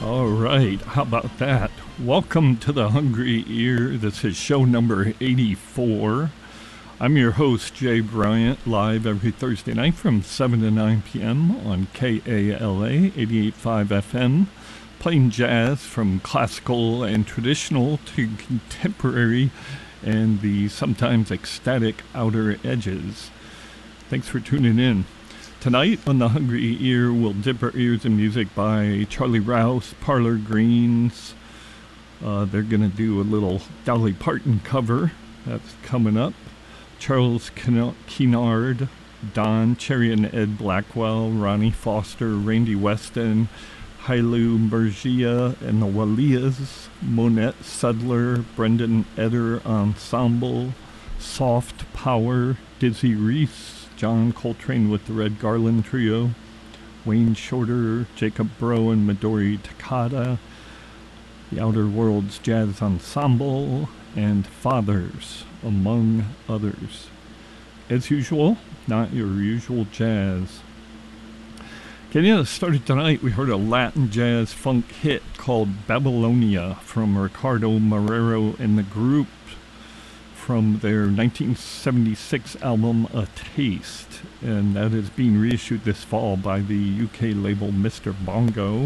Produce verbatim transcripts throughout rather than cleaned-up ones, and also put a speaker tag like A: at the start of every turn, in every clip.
A: All right, how about that? Welcome to the Hungry Ear. This is show number eighty-four. I'm your host, Jay Bryant, live every Thursday night from seven to nine p.m. on K A L A eighty-eight point five F M, playing jazz from classical and traditional to contemporary and the sometimes ecstatic outer edges. Thanks for tuning in. Tonight on the Hungry Ear, we'll dip our ears in music by Charlie Rouse, Parlor Greens. Uh, they're going to do a little Dolly Parton cover. That's coming up. Charles Kennard, Don Cherry and Ed Blackwell, Ronnie Foster, Randy Weston, Hailu Murgia and the Walias, Monette Sudler, Brendan Eder Ensemble, Soft Power, Dizzy Reese, John Coltrane with the Red Garland Trio, Wayne Shorter, Jacob Breaux and Midori Takada, the Outer Worlds Jazz Ensemble, and Fathers, among others. As usual, not your usual jazz. Getting us started tonight, we heard a Latin jazz funk hit called Babylonia from Ricardo Marrero and the group, from their nineteen seventy-six album A Taste, and that is being reissued this fall by the U K label Mister Bongo.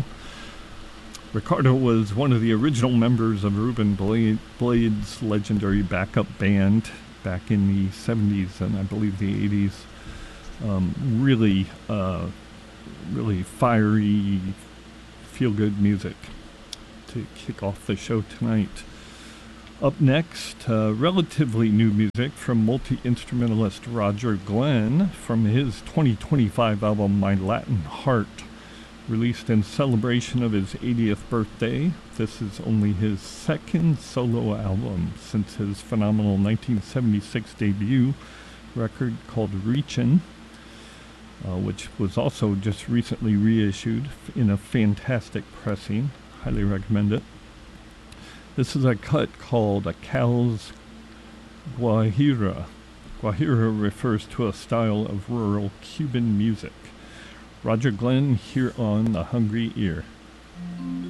A: Ricardo was one of the original members of Ruben Blade, Blade's legendary backup band back in the seventies and I believe the eighties. Um, really, uh, really fiery, feel-good music to kick off the show tonight. Up next, uh, relatively new music from multi-instrumentalist Roger Glenn from his twenty twenty-five album My Latin Heart, released in celebration of his eightieth birthday. This is only his second solo album since his phenomenal nineteen seventy-six debut record called Reachin', uh, which was also just recently reissued in a fantastic pressing. Highly recommend it. This is a cut called A Cal's Guajira. Guajira refers to a style of rural Cuban music. Roger Glenn here on The Hungry Ear.